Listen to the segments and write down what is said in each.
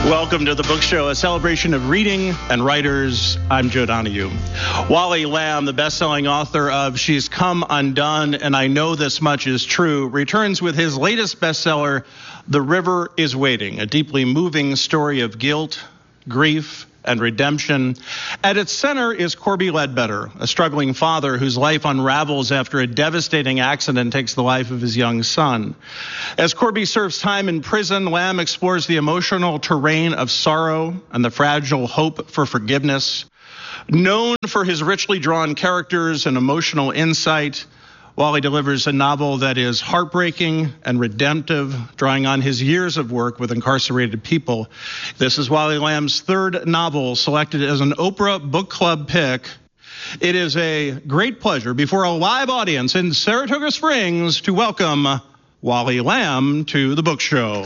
Welcome to the Book Show, a celebration of reading and writers. I'm Joe Donahue. Wally Lamb, the best-selling author of She's Come Undone, and I Know This Much Is True, returns with his latest bestseller, The River Is Waiting, a deeply moving story of guilt, grief, and redemption. At its center is Corby Ledbetter, a struggling father whose life unravels after a devastating accident takes the life of his young son. As Corby serves time in prison, Lamb explores the emotional terrain of sorrow and the fragile hope for forgiveness. Known for his richly drawn characters and emotional insight, Wally delivers a novel that is heartbreaking and redemptive, drawing on his years of work with incarcerated people. This is Wally Lamb's third novel, selected as an Oprah Book Club pick. It is a great pleasure before a live audience in Saratoga Springs to welcome Wally Lamb to the Book Show.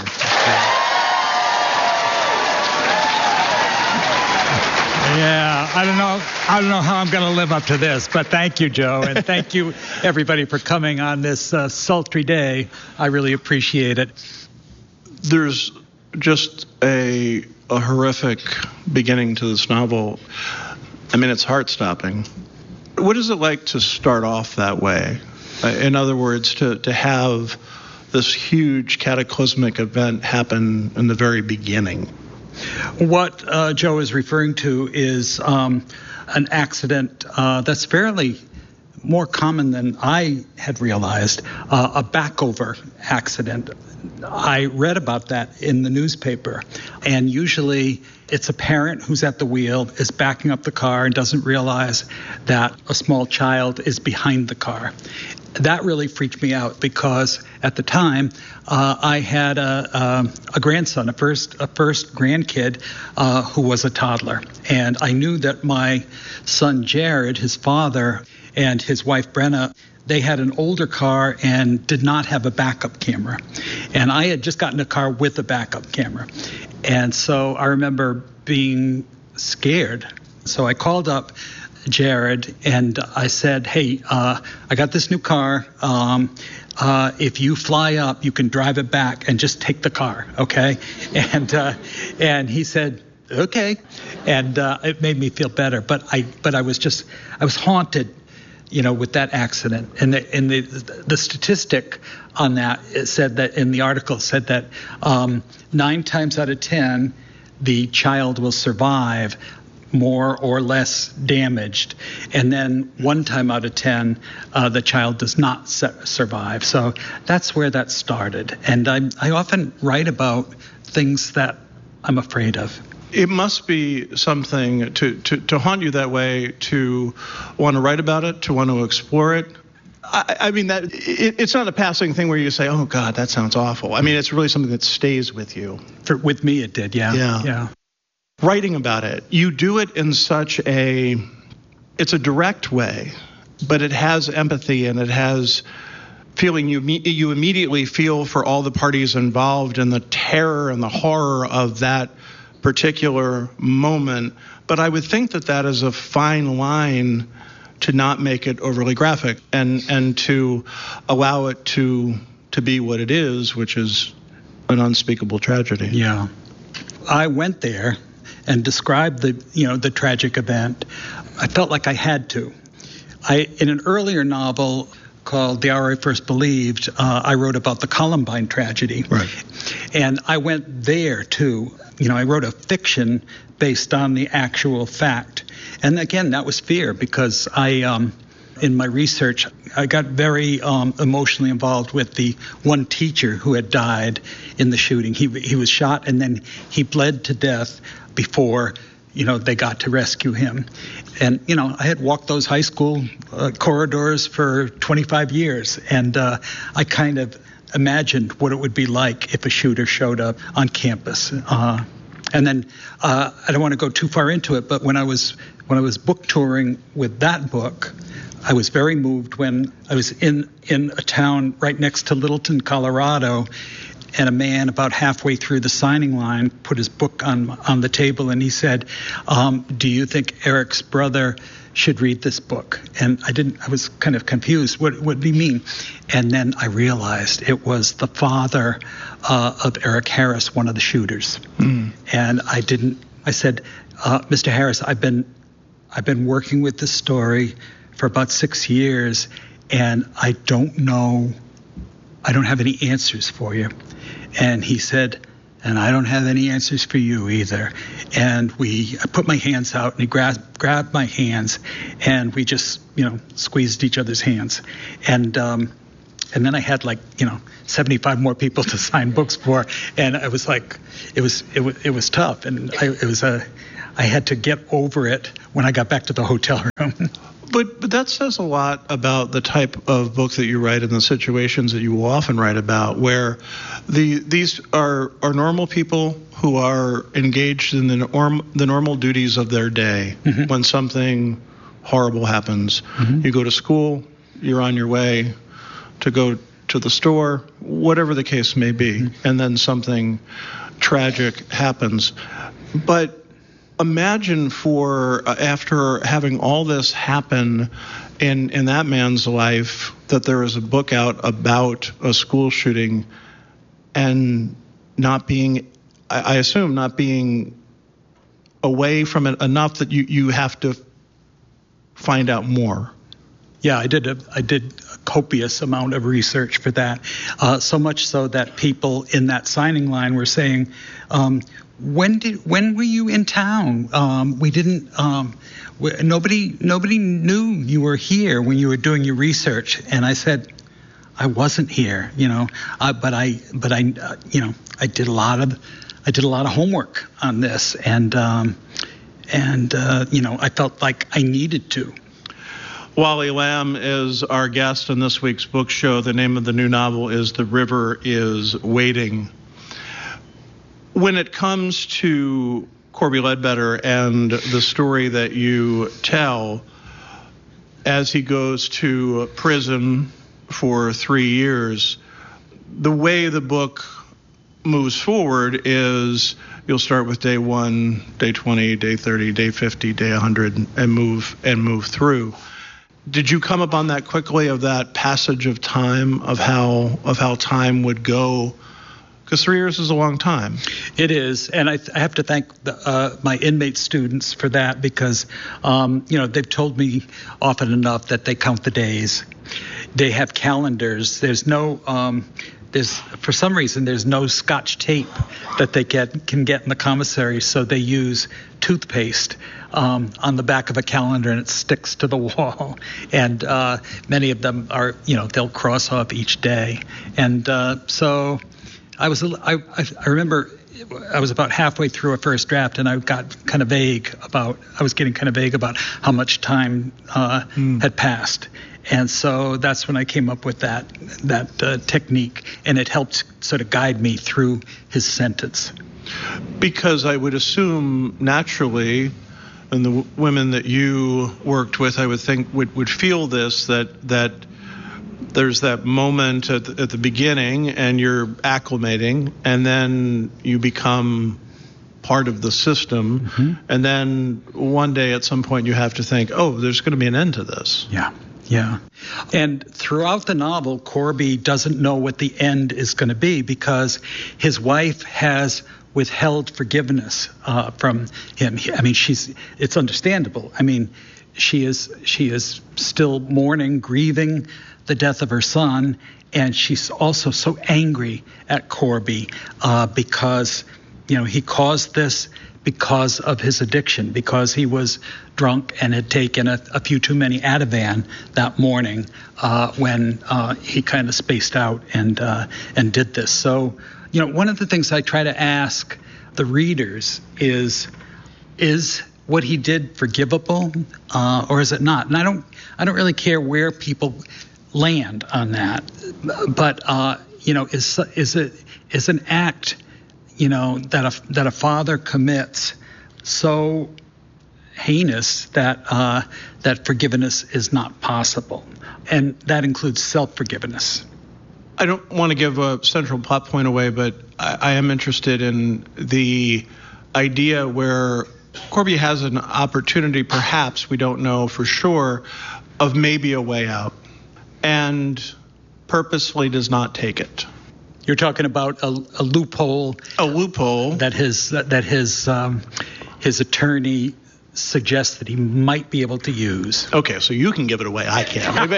Yeah, I don't know how I'm going to live up to this, but thank you, Joe, and thank you, everybody, for coming on this sultry day. I really appreciate it. There's just a horrific beginning to this novel. I mean, it's heart-stopping. What is it like to start off that way? In other words, to have this huge cataclysmic event happen in the very beginning? What Joe is referring to is an accident that's fairly more common than I had realized, a backover accident. I read about that in the newspaper, and usually it's a parent who's at the wheel, is backing up the car and doesn't realize that a small child is behind the car. That really freaked me out because at the time I had a grandson, a first grandkid who was a toddler. And I knew that my son Jared, his father, and his wife Brenna, they had an older car and did not have a backup camera. And I had just gotten a car with a backup camera. And so I remember being scared. So I called up Jared and I said, hey, I got this new car. If you fly up, you can drive it back and just take the car, okay? And he said, okay. And it made me feel better. But I was haunted, with that accident. And the statistic on that, it said that in the article said that 9 times out of 10, the child will survive more or less damaged. And then 1 time out of 10, the child does not survive. So that's where that started. And I often write about things that I'm afraid of. It must be something to haunt you that way, to want to write about it, to want to explore it. I mean, that it's not a passing thing where you say, oh, God, that sounds awful. I mean, it's really something that stays with you. With me, it did, yeah. Writing about it, you do it in such it's a direct way, but it has empathy and it has feeling. You immediately feel for all the parties involved and the terror and the horror of that particular moment. But I would think that is a fine line to not make it overly graphic and to allow it to be what it is, which is an unspeakable tragedy. Yeah. I went there and described the tragic event. I felt like I had to. In an earlier novel called The Hour I First Believed, I wrote about the Columbine tragedy. Right. And I went there too. I wrote a fiction based on the actual fact. And again, that was fear because in my research, I got very emotionally involved with the one teacher who had died in the shooting. He was shot and then he bled to death before, they got to rescue him. And, I had walked those high school corridors for 25 years. And I kind of imagined what it would be like if a shooter showed up on campus. And then I don't want to go too far into it, but when I was book touring with that book, I was very moved when I was in a town right next to Littleton, Colorado, and a man about halfway through the signing line put his book on the table and he said, do you think Eric's brother should read this book. And I was kind of confused. What did he mean? And then I realized it was the father of Eric Harris, one of the shooters. And I said, Mr. Harris, I've been working with this story for about 6 years, and I don't have any answers for you. And he said, and I don't have any answers for you either. And I put my hands out, and he grabbed my hands, and we just, squeezed each other's hands. And then I had 75 more people to sign books for, and it was like, it was tough, and I had to get over it when I got back to the hotel room. But that says a lot about the type of book that you write and the situations that you will often write about, where these are normal people who are engaged in the normal duties of their day. When something horrible happens, you go to school, you're on your way to go to the store, whatever the case may be, and then something tragic happens. But imagine after having all this happen in that man's life, that there is a book out about a school shooting and not being, I assume, not being away from it enough that you have to find out more. Yeah, I did a copious amount of research for that, so much so that people in that signing line were saying, when were you in town? We didn't. Nobody knew you were here when you were doing your research. And I said, I wasn't here, but I did a lot of homework on this, and I felt like I needed to. Wally Lamb is our guest on this week's book show. The name of the new novel is The River is Waiting. When it comes to Corby Ledbetter and the story that you tell, as he goes to prison for 3 years, the way the book moves forward is you'll start with day 1, day 20, day 30, day 50, day 100, and move through. Did you come upon that quickly, of that passage of time, of how time would go? Because 3 years is a long time. It is, and I have to thank my inmate students for that, because they've told me often enough that they count the days. They have calendars. There's no for some reason there's no Scotch tape that they can get in the commissary, so they use toothpaste on the back of a calendar, and it sticks to the wall. And many of them are, they'll cross off each day, and so. I remember I was about halfway through a first draft, and I got kind of vague about how much time had passed. And so that's when I came up with that technique, and it helped sort of guide me through his sentence. Because I would assume naturally, and the women that you worked with, I would think would feel this, that there's that moment at the beginning, and you're acclimating, and then you become part of the system, and then one day at some point you have to think, oh, there's going to be an end to this. Yeah. And throughout the novel, Corby doesn't know what the end is going to be, because his wife has withheld forgiveness from him. I mean, it's understandable. I mean, she is still mourning, grieving the death of her son, and she's also so angry at Corby because he caused this because of his addiction, because he was drunk and had taken a few too many Ativan that morning when he kind of spaced out and did this. So one of the things I try to ask the readers is what he did forgivable, or is it not? And I don't really care where people land on that, but is an act that a father commits so heinous that forgiveness is not possible, and that includes self-forgiveness. I don't want to give a central plot point away, but I am interested in the idea where Corby has an opportunity, perhaps, we don't know for sure, of maybe a way out, and purposefully does not take it. You're talking about a loophole. A loophole that his attorney suggests that he might be able to use. Okay, so you can give it away. I can't.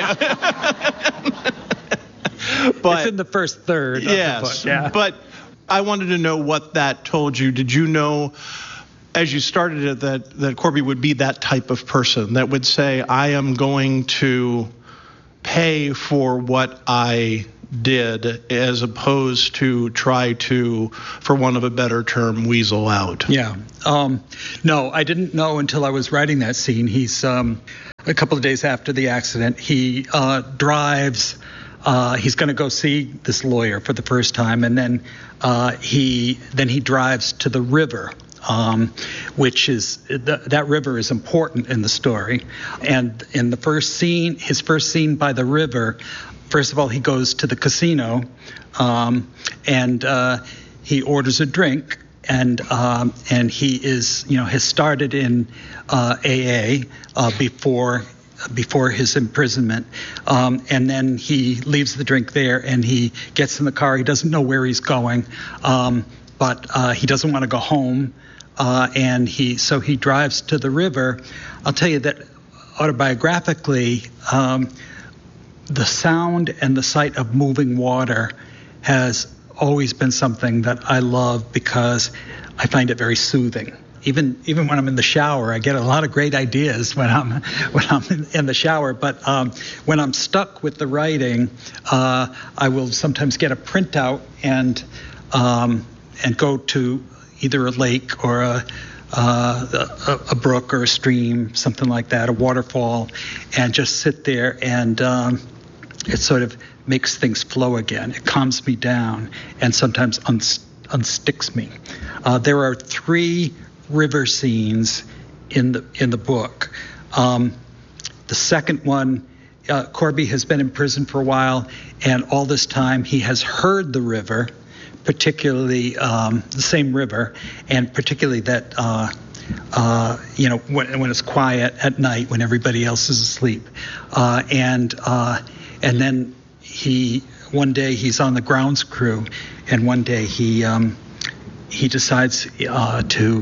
But it's in the first third. Yes, of the book. Yeah. But I wanted to know what that told you. Did you know, as you started it, that Corby would be that type of person that would say, I am going to pay for what I did, as opposed to try to, for want of a better term, weasel out? Yeah. No, I didn't know until I was writing that scene. He's a couple of days after the accident. He drives. He's going to go see this lawyer for the first time, and then he drives to the river, which is that river is important in the story. And in the first scene, his first scene by the river, first of all, he goes to the casino, and he orders a drink, and he has started in AA before his imprisonment, and then he leaves the drink there, and he gets in the car. He doesn't know where he's going, but he doesn't want to go home, and so he drives to the river. I'll tell you that autobiographically, the sound and the sight of moving water has always been something that I love, because I find it very soothing. Even when I'm in the shower, I get a lot of great ideas when I'm in the shower. But when I'm stuck with the writing, I will sometimes get a printout and go to either a lake or a brook or a stream, something like that, a waterfall, and just sit there, and it sort of makes things flow again. It calms me down and sometimes unsticks me. There are 3 river scenes in the book. The second one, Corby has been in prison for a while, and all this time he has heard the river, particularly the same river, and particularly that when it's quiet at night when everybody else is asleep, and then one day he's on the grounds crew, and one day he decides to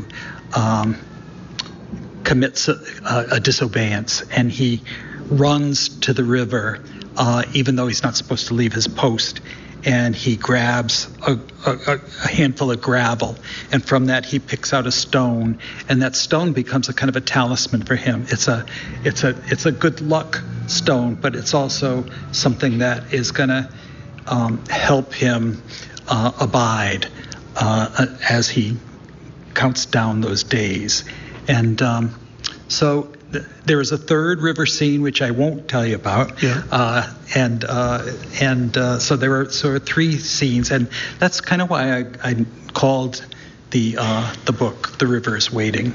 commits a disobeyance, and he runs to the river, even though he's not supposed to leave his post, and he grabs a handful of gravel, and from that he picks out a stone, and that stone becomes a kind of a talisman for him. It's a good luck stone, but it's also something that is going to help him abide as he counts down those days. And so there is a third river scene which I won't tell you about. Yeah. So there are sort of 3 scenes, and that's kind of why I called the book "The River is Waiting."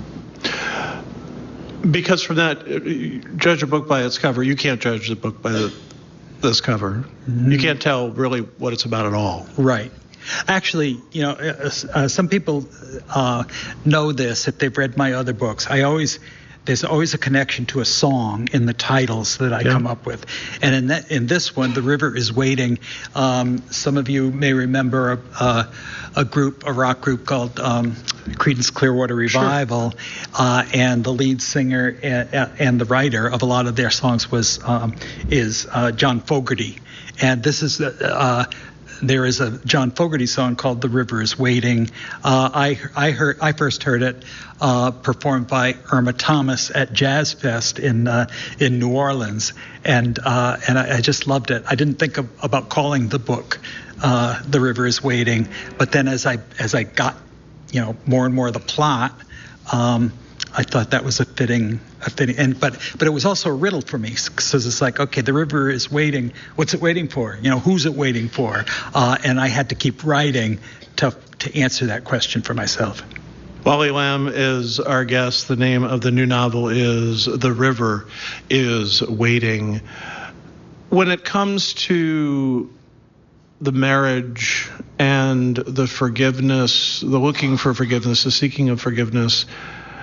Because from that, judge a book by its cover. You can't judge the book by this cover. Mm-hmm. You can't tell really what it's about at all. Right. Actually, some people know this if they've read my other books. There's always a connection to a song in the titles that I come up with. And in this one, "The River is Waiting," some of you may remember a rock group called Creedence Clearwater Revival, sure. And the lead singer and the writer of a lot of their songs is John Fogerty. And this is there is a John Fogerty song called "The River is Waiting." I first heard it performed by Irma Thomas at Jazz Fest in New Orleans, and I just loved it. I didn't think about calling the book "The River is Waiting," but then as I got more and more of the plot, I thought that was a fitting, but it was also a riddle for me, because it's like, okay, the river is waiting. What's it waiting for? Who's it waiting for? And I had to keep writing to answer that question for myself. Wally Lamb is our guest. The name of the new novel is "The River is Waiting." When it comes to the marriage and the forgiveness, the looking for forgiveness, the seeking of forgiveness,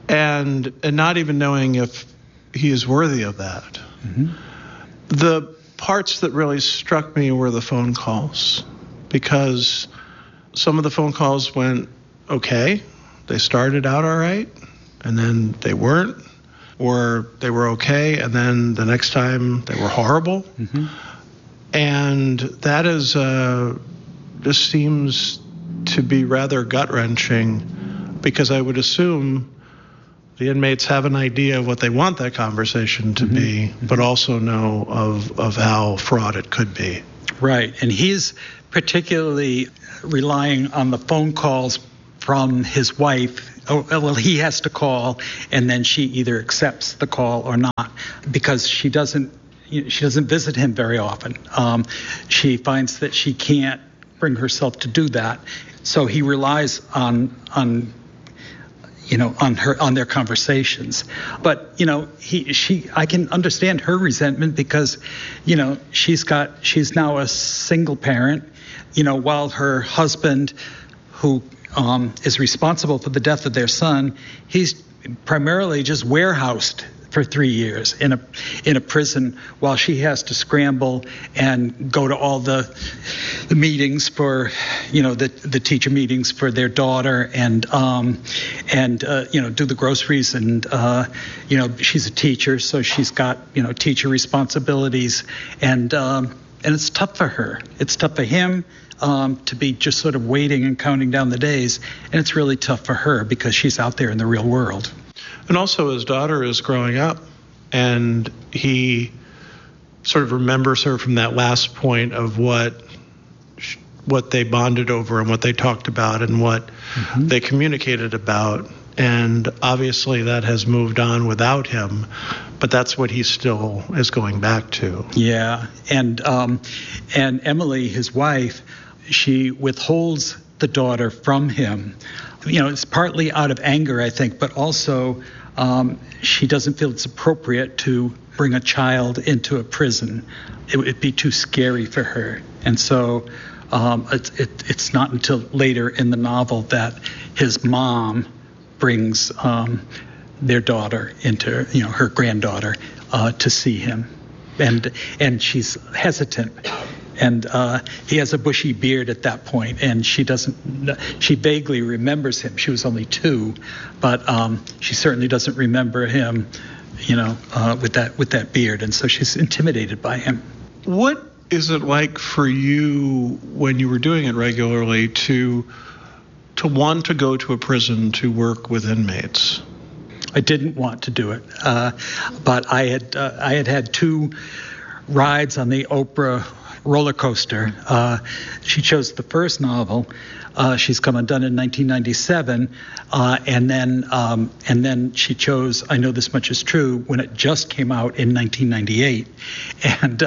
and not even knowing if he is worthy of that. Mm-hmm. The parts that really struck me were the phone calls, because some of the phone calls went okay. They started out all right, and then they weren't, or they were okay, and then the next time they were horrible. Mm-hmm. And that is this seems to be rather gut-wrenching, because I would assume the inmates have an idea of what they want that conversation to be, but also know of how fraught it could be. Right, and he's particularly relying on the phone calls from his wife. Well, he has to call, and then she either accepts the call or not, because she doesn't visit him very often. She finds that she can't bring herself to do that, so he relies on their conversations. But I can understand her resentment, because she's now a single parent, while her husband, who is responsible for the death of their son, he's primarily just warehoused for 3 years in a prison, while she has to scramble and go to all the meetings for the teacher meetings for their daughter, and do the groceries, and she's a teacher, so she's got teacher responsibilities, and it's tough for her. It's tough for him to be just sort of waiting and counting down the days, and it's really tough for her because she's out there in the real world. And also his daughter is growing up, and he sort of remembers her from that last point of what they bonded over and what they talked about and what they communicated about. And obviously that has moved on without him, but that's what he still is going back to. Yeah, and Emily, his wife, she withholds the daughter from him. It's partly out of anger, I think, but also she doesn't feel it's appropriate to bring a child into a prison. It would be too scary for her. And so it's not until later in the novel that his mom brings their daughter into, her granddaughter, to see him. And she's hesitant. And he has a bushy beard at that point, and she vaguely remembers him. She was only 2, but she certainly doesn't remember him, with that beard, and so she's intimidated by him. What is it like for you when you were doing it regularly to want to go to a prison to work with inmates? I didn't want to do it, but I had 2 rides on the Oprah roller coaster. She chose the first novel, She's Come Undone, in 1997, and then she chose I Know This Much Is True when it just came out in 1998, and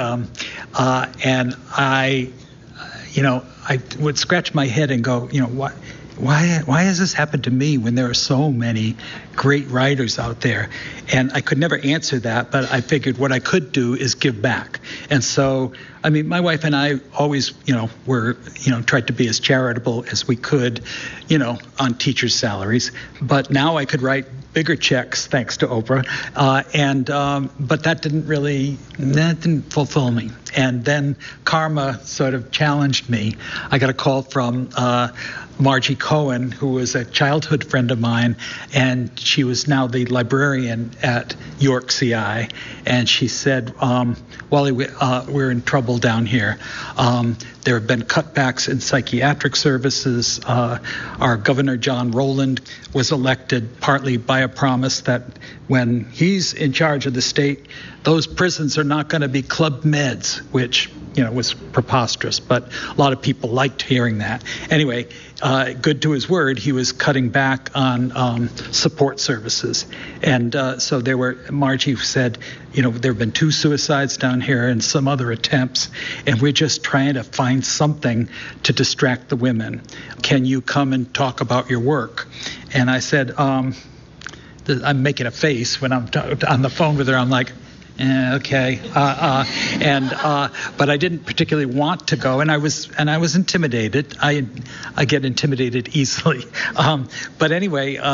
I would scratch my head and go, why has this happened to me when there are so many great writers out there? And I could never answer that, but I figured what I could do is give back. And so, my wife and I always, were, tried to be as charitable as we could, on teachers' salaries. But now I could write bigger checks thanks to Oprah. But that didn't fulfill me. And then karma sort of challenged me. I got a call from Margie Cohen, who was a childhood friend of mine, and she was now the librarian at York CI. And she said, Wally, we're in trouble down here. There have been cutbacks in psychiatric services. Our governor, John Rowland, was elected partly by a promise that when he's in charge of the state, those prisons are not going to be club meds, which, was preposterous. But a lot of people liked hearing that. Anyway, good to his word, he was cutting back on support services. And so Margie said, there have been 2 suicides down here and some other attempts, and we're just trying to find something to distract the women. Can you come and talk about your work? And I said, I'm making a face when I'm on the phone with her. I'm like, okay. But I didn't particularly want to go, and I was intimidated. I get intimidated easily. But anyway,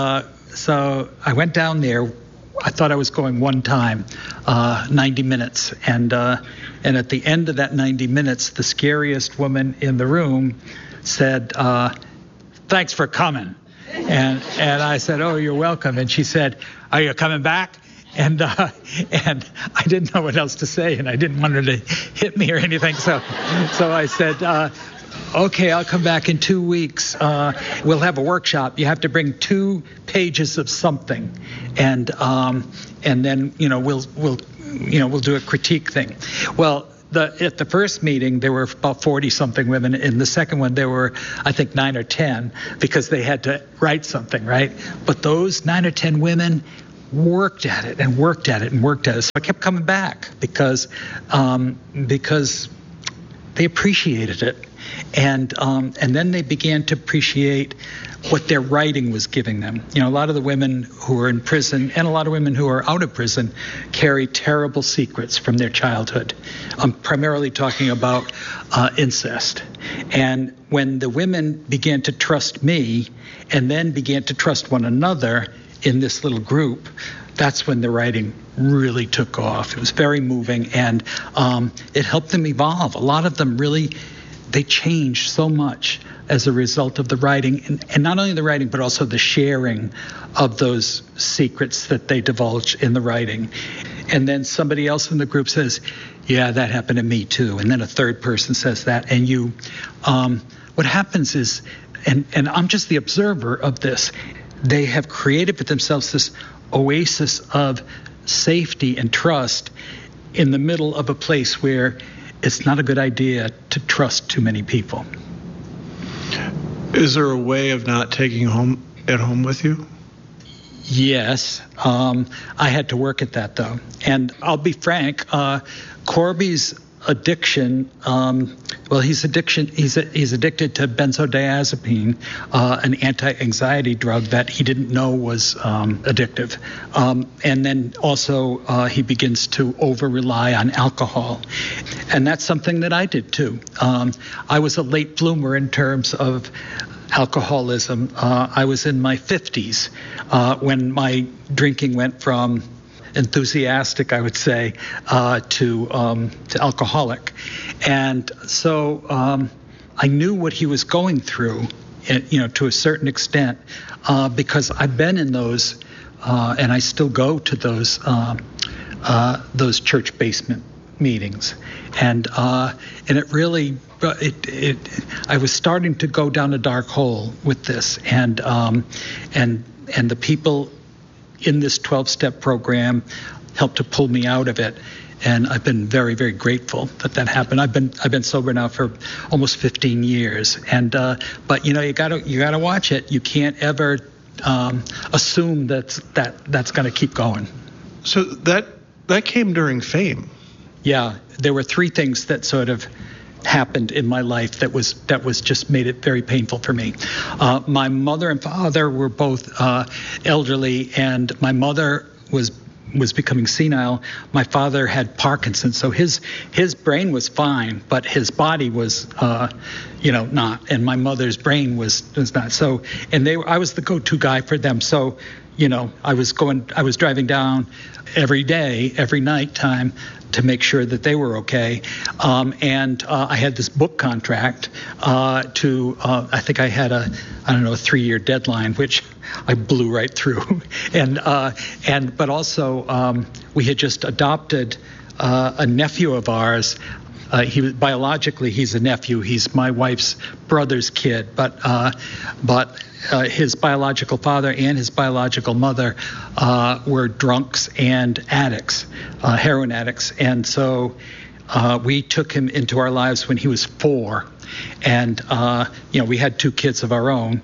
So I went down there. I thought I was going one time, 90 minutes. And at the end of that 90 minutes, the scariest woman in the room said, "Thanks for coming." And I said, "Oh, you're welcome." And she said, "Are you coming back?" And I didn't know what else to say, and I didn't want her to hit me or anything. So I said, "Okay, I'll come back in 2 weeks. We'll have a workshop. You have to bring 2 pages of something, and then we'll do a critique thing." Well, at the first meeting, there were about 40-something women. In the second one, there were, I think, 9 or 10, because they had to write something, right? But those 9 or 10 women worked at it and worked at it and worked at it. So I kept coming back because they appreciated it. And then they began to appreciate what their writing was giving them. You know, a lot of the women who are in prison and a lot of women who are out of prison carry terrible secrets from their childhood. I'm primarily talking about incest. And when the women began to trust me and then began to trust one another in this little group, that's when the writing really took off. It was very moving, and it helped them evolve. A lot of them really, they changed so much as a result of the writing, and not only the writing, but also the sharing of those secrets that they divulge in the writing. And then somebody else in the group says, "Yeah, that happened to me too." And then a third person says that. And what happens is, and I'm just the observer of this, they have created for themselves this oasis of safety and trust in the middle of a place where it's not a good idea to trust too many people. Is there a way of not taking home with you? Yes. I had to work at that, though. And I'll be frank, Corby's addiction, he's addicted to benzodiazepine, an anti-anxiety drug that he didn't know was addictive. And then also he begins to over-rely on alcohol. And that's something that I did too. I was a late bloomer in terms of alcoholism. I was in my 50s when my drinking went from enthusiastic, I would say, to alcoholic. And so I knew what he was going through, to a certain extent, because I've been in those, and I still go to those church basement meetings, and it really, I was starting to go down a dark hole with this, and the people in this 12-step program helped to pull me out of it, and I've been very, very grateful that happened. I've been sober now for almost 15 years, and but you gotta watch it. You can't ever assume that's going to keep going. So that came during Fame. Yeah, there were 3 things that sort of happened in my life that was just made it very painful for me. My mother and father were both elderly, and my mother was becoming senile. My father had Parkinson's, so his brain was fine, but his body was not, and my mother's brain was not. So, and I was the go-to guy for them. So, I was driving down every day, every night time, to make sure that they were okay. And I had this book contract I think I had a 3-year deadline, which I blew right through. But also we had just adopted a nephew of ours. Biologically, he's a nephew. He's my wife's brother's kid, but his biological father and his biological mother were drunks and addicts, heroin addicts. And so we took him into our lives when he was 4. And, we had 2 kids of our own.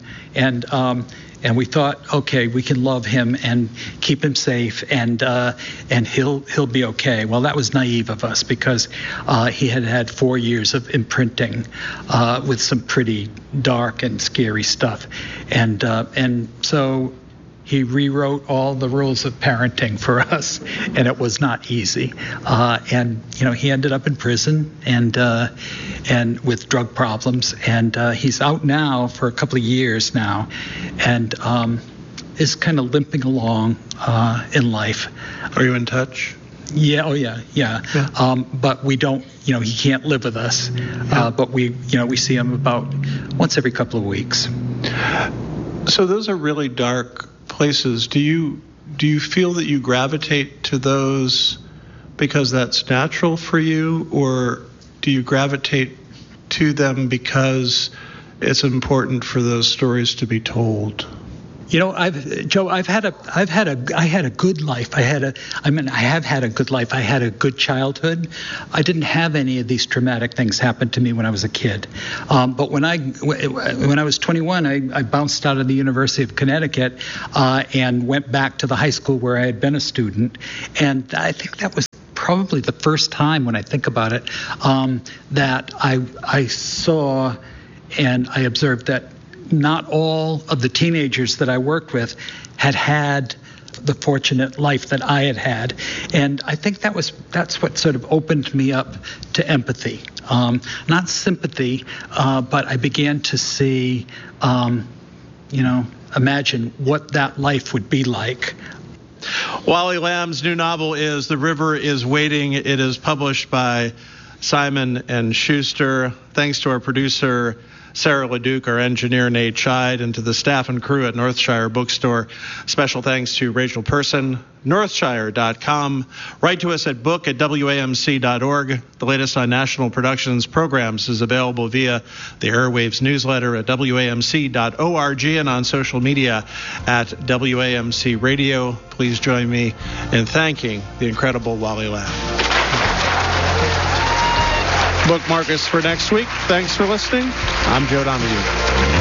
And we thought, okay, we can love him and keep him safe, and he'll be okay. Well, that was naive of us, because he had 4 years of imprinting with some pretty dark and scary stuff, and so he rewrote all the rules of parenting for us, and it was not easy. And he ended up in prison and with drug problems, and he's out now for a couple of years now, and is kind of limping along in life. Are you in touch? Yeah. Oh, yeah. But we don't. He can't live with us. But we see him about once every couple of weeks. So those are really dark places. Do you feel that you gravitate to those because that's natural for you, or do you gravitate to them because it's important for those stories to be told? Joe, I had a good life. I have had a good life. I had a good childhood. I didn't have any of these traumatic things happen to me when I was a kid. But when I was 21, I bounced out of the University of Connecticut and went back to the high school where I had been a student. And I think that was probably the first time, when I think about it, that I saw and I observed that not all of the teenagers that I worked with had the fortunate life that I had had. And I think that's what sort of opened me up to empathy. Not sympathy, but I began to see, imagine what that life would be like. Wally Lamb's new novel is The River is Waiting. It is published by Simon & Schuster. Thanks to our producer, Sarah LeDuc, our engineer, Nate Scheid, and to the staff and crew at Northshire Bookstore. Special thanks to Rachel Person, northshire.com. Write to us at book@wamc.org. The latest on National Productions programs is available via the Airwaves newsletter at wamc.org and on social media at WAMC Radio. Please join me in thanking the incredible Wally Lamb. Bookmark us for next week. Thanks for listening. I'm Joe Donahue.